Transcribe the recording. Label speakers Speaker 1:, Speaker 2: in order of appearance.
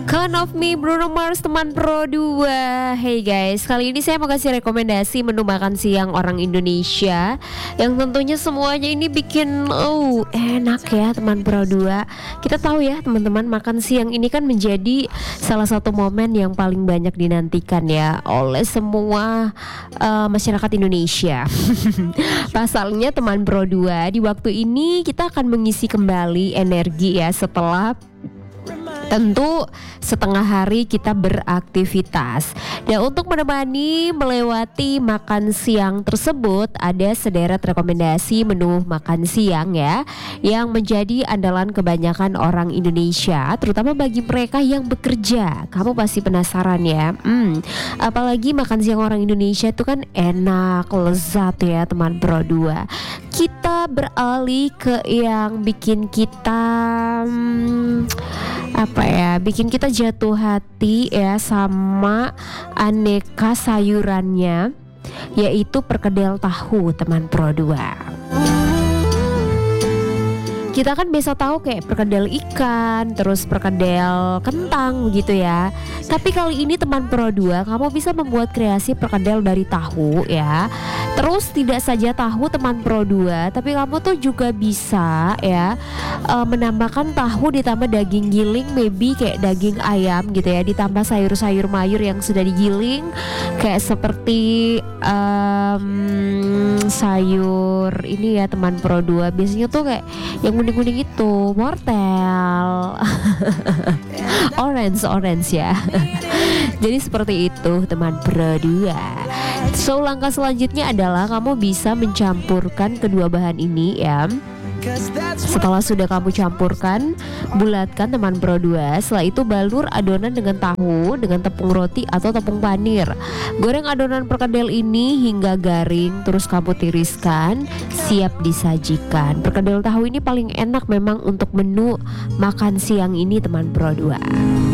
Speaker 1: Kind of Me, Bruno Mars, teman Pro 2. Hey guys, kali ini saya mau kasih rekomendasi menu makan siang orang Indonesia yang tentunya semuanya ini bikin enak ya teman Pro 2. Kita tahu ya teman-teman, makan siang ini kan menjadi salah satu momen yang paling banyak dinantikan ya oleh semua masyarakat Indonesia. Pasalnya teman Pro 2, di waktu ini kita akan mengisi kembali energi ya setelah tentu setengah hari kita beraktivitas. Dan untuk menemani melewati makan siang tersebut, ada sederet rekomendasi menu makan siang ya, yang menjadi andalan kebanyakan orang Indonesia, terutama bagi mereka yang bekerja. Kamu pasti penasaran ya, apalagi makan siang orang Indonesia itu kan enak, lezat ya teman Pro 2. Kita beralih ke yang bikin kita bikin kita jatuh hati ya sama aneka sayurannya, yaitu perkedel tahu teman Pro 2. Kita kan biasa tahu kayak perkedel ikan, terus perkedel kentang gitu ya. Tapi kali ini teman Pro 2, kamu bisa membuat kreasi perkedel dari tahu ya. Terus tidak saja tahu teman Pro 2, tapi kamu tuh juga bisa ya menambahkan tahu ditambah daging giling, maybe kayak daging ayam gitu ya, ditambah sayur-sayur mayur yang sudah digiling, kayak seperti sayur ini ya teman Pro 2. Biasanya tuh kayak yang kuning-kuning itu wortel. orange ya. Jadi seperti itu teman Pro 2. So langkah selanjutnya adalah kamu bisa mencampurkan kedua bahan ini ya. Setelah sudah kamu campurkan, bulatkan teman Pro 2. Setelah itu balur adonan dengan tahu, dengan tepung roti atau tepung panir. Goreng adonan perkedel ini hingga garing, terus kamu tiriskan, siap disajikan. Perkedel tahu ini paling enak memang untuk menu makan siang ini teman Pro 2.